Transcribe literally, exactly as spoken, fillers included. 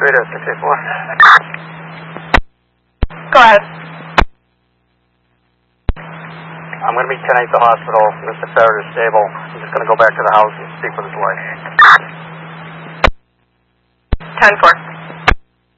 three to six eight four. Go ahead. I'm going to meet ten eight at the hospital. Mister Ferret is stable. I'm just going to go back to the house and speak with his wife. ten four.